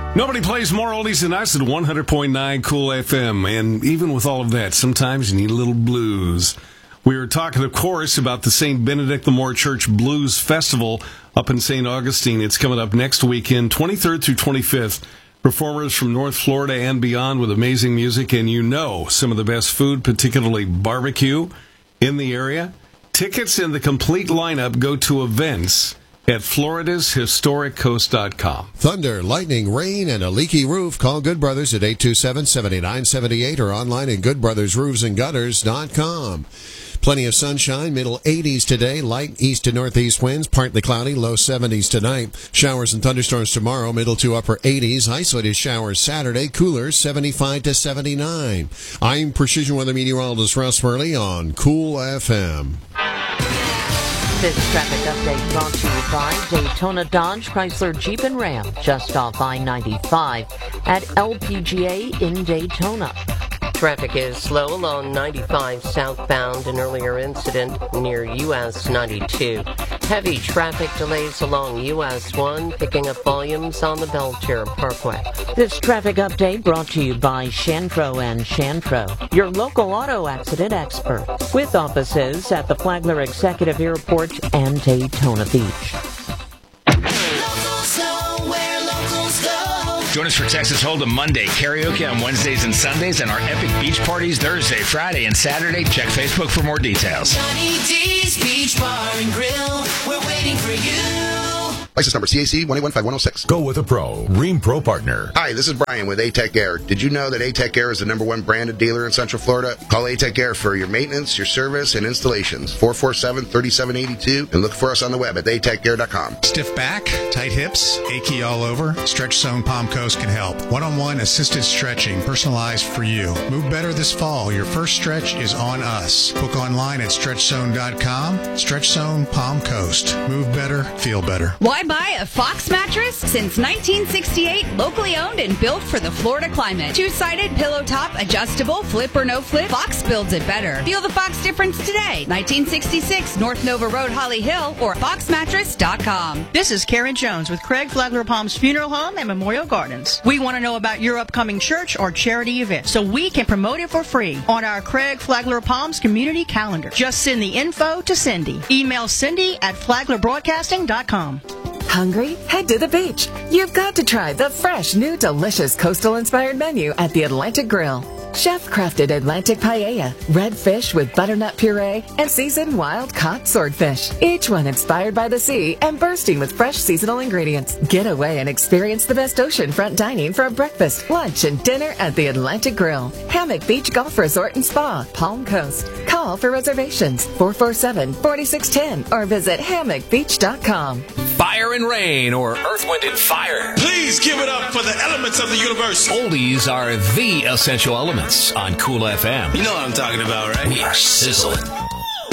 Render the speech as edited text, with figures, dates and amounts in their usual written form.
Nobody plays more oldies than us at 100.9 Cool FM. And even with all of that, sometimes you need a little blues. We were talking, of course, about the St. Benedict the Moore Church Blues Festival up in St. Augustine. It's coming up next weekend, 23rd through 25th. Performers from North Florida and beyond with amazing music. And you know some of the best food, particularly barbecue, in the area. Tickets and the complete lineup go to events at floridashistoriccoast.com. Thunder, lightning, rain, and a leaky roof. Call Good Brothers at 827-7978 or online at goodbrothersroofsandgutters.com. Plenty of sunshine, middle 80s today, light east to northeast winds, partly cloudy, low 70s tonight. Showers and thunderstorms tomorrow, middle to upper 80s. Isolated showers Saturday, cooler 75 to 79. I'm Precision Weather Meteorologist Russ Worley on Cool FM. This traffic update brought to you by Daytona Dodge Chrysler Jeep and Ram, just off I-95 at LPGA in Daytona. Traffic is slow along 95 southbound, an earlier incident near US 92. Heavy traffic delays along US 1, picking up volumes on the Belcher Parkway. This traffic update brought to you by Shantro and Shantro, your local auto accident expert, with offices at the Flagler Executive Airport and Daytona Beach. Join us for Texas Hold'em Monday, karaoke on Wednesdays and Sundays, and our epic beach parties Thursday, Friday, and Saturday. Check Facebook for more details. Johnny D's Beach Bar and Grill. We're waiting for you. License number CAC 185106. Go with a pro. Rheem Pro Partner. Hi, this is Brian with A-Tech Air. Did you know that A-Tech Air is the #1 branded dealer in Central Florida? Call A-Tech Air for your maintenance, your service, and installations. 447-3782, and look for us on the web at atechair.com. Stiff back, tight hips, achy all over? Stretch Zone Palm Coast can help. One-on-one assisted stretching, personalized for you. Move better this fall. Your first stretch is on us. Book online at stretchzone.com. Stretch Zone Palm Coast. Move better, feel better. Why buy a Fox mattress? Since 1968, locally owned and built for the Florida climate. Two-sided, pillow top, adjustable, flip or no flip. Fox builds it better. Feel the Fox difference today. 1966 North Nova Road, Holly Hill, or foxmattress.com. This is Karen Jones with Craig Flagler Palms Funeral Home and Memorial Gardens. We want to know about your upcoming church or charity event so we can promote it for free on our Craig Flagler Palms community calendar. Just send the info to Cindy. Email Cindy at flaglerbroadcasting.com. Hungry? Head to the beach. You've got to try the fresh, new, delicious coastal-inspired menu at the Atlantic Grill. Chef-crafted Atlantic paella, red fish with butternut puree, and seasoned wild-caught swordfish. Each one inspired by the sea and bursting with fresh seasonal ingredients. Get away and experience the best oceanfront dining for a breakfast, lunch, and dinner at the Atlantic Grill. Hammock Beach Golf Resort and Spa, Palm Coast. Call for reservations, 447-4610, or visit hammockbeach.com. Fire and rain, or earth, wind, and fire. Please give it up for the elements of the universe. Oldies are the essential elements on Cool FM. You know what I'm talking about, right? We are sizzling.